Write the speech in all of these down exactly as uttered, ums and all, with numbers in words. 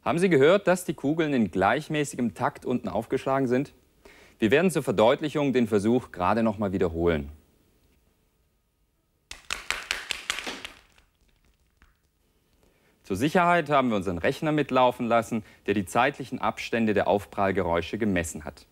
Haben Sie gehört, dass die Kugeln in gleichmäßigem Takt unten aufgeschlagen sind? Wir werden zur Verdeutlichung den Versuch gerade noch mal wiederholen. Zur Sicherheit haben wir unseren Rechner mitlaufen lassen, der die zeitlichen Abstände der Aufprallgeräusche gemessen hat.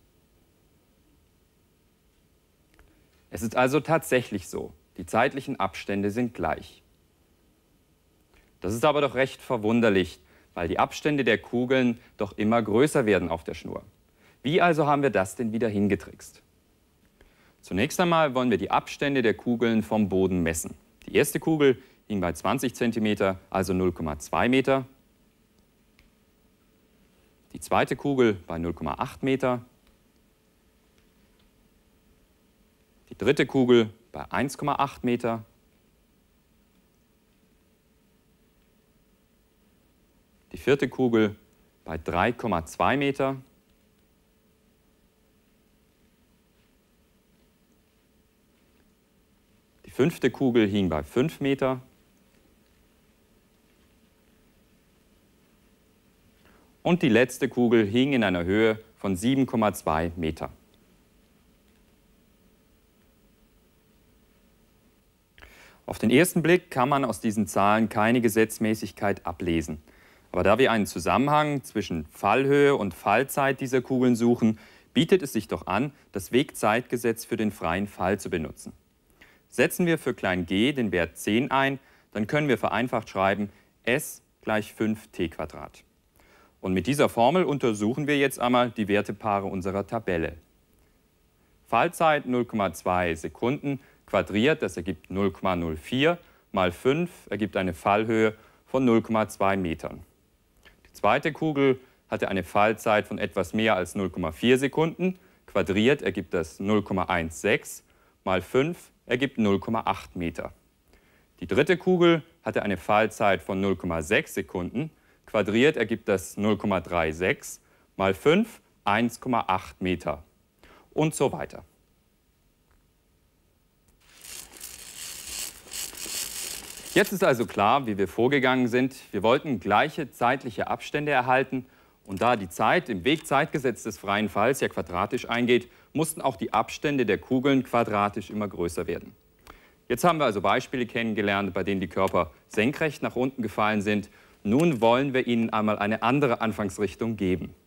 Es ist also tatsächlich so, die zeitlichen Abstände sind gleich. Das ist aber doch recht verwunderlich, weil die Abstände der Kugeln doch immer größer werden auf der Schnur. Wie also haben wir das denn wieder hingetrickst? Zunächst einmal wollen wir die Abstände der Kugeln vom Boden messen. Die erste Kugel hing bei zwanzig Zentimeter, also null Komma zwei Meter. Die zweite Kugel bei null Komma acht Meter. Die dritte Kugel bei eins Komma acht Meter. Die vierte Kugel bei drei Komma zwei Meter. Die fünfte Kugel hing bei fünf Meter. Und die letzte Kugel hing in einer Höhe von sieben Komma zwei Meter. Auf den ersten Blick kann man aus diesen Zahlen keine Gesetzmäßigkeit ablesen. Aber da wir einen Zusammenhang zwischen Fallhöhe und Fallzeit dieser Kugeln suchen, bietet es sich doch an, das Wegzeitgesetz für den freien Fall zu benutzen. Setzen wir für klein g den Wert zehn ein, dann können wir vereinfacht schreiben, s gleich fünf t Quadrat. Und mit dieser Formel untersuchen wir jetzt einmal die Wertepaare unserer Tabelle. Fallzeit null Komma zwei Sekunden quadriert, das ergibt null Komma null vier, mal fünf ergibt eine Fallhöhe von null Komma zwei Metern. Die zweite Kugel hatte eine Fallzeit von etwas mehr als null Komma vier Sekunden, quadriert ergibt das null Komma sechzehn, mal fünf ergibt null Komma acht Meter. Die dritte Kugel hatte eine Fallzeit von null Komma sechs Sekunden, quadriert ergibt das null Komma sechsunddreißig, mal fünf eins Komma acht Meter und so weiter. Jetzt ist also klar, wie wir vorgegangen sind. Wir wollten gleiche zeitliche Abstände erhalten und da die Zeit im Wegzeitgesetz des freien Falls ja quadratisch eingeht, mussten auch die Abstände der Kugeln quadratisch immer größer werden. Jetzt haben wir also Beispiele kennengelernt, bei denen die Körper senkrecht nach unten gefallen sind. Nun wollen wir ihnen einmal eine andere Anfangsrichtung geben.